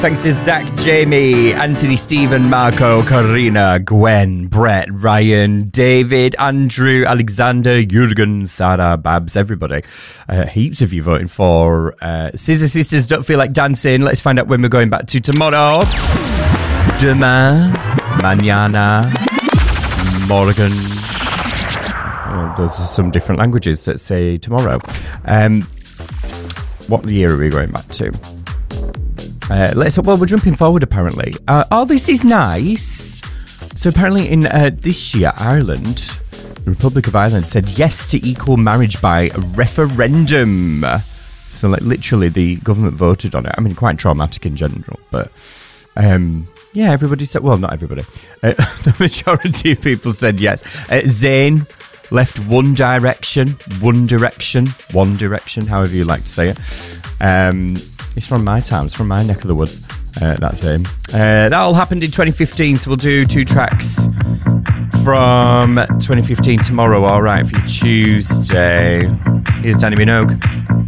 Thanks to Zach, Jamie, Anthony, Stephen, Marco, Karina, Gwen, Brett, Ryan, David, Andrew, Alexander, Jurgen, Sarah, Babs, everybody. Heaps of you voting for Scissor Sisters Don't Feel Like Dancing. Let's find out when we're going back to tomorrow. Demain, mañana, morgen. Those are some different languages that say tomorrow. What year are we going back to? We're jumping forward apparently. This is nice. So apparently in this year, Ireland, the Republic of Ireland, said yes to equal marriage by referendum. So like literally the government voted on it. I mean, quite traumatic in general, but yeah, everybody said, well, not everybody. The majority of people said yes. Zayn left One Direction, however you like to say it. It's from my town. It's from my neck of the woods. That's him. That all happened in 2015, so we'll do 2 tracks from 2015 tomorrow. All right, for your Tuesday. Here's Danny Minogue.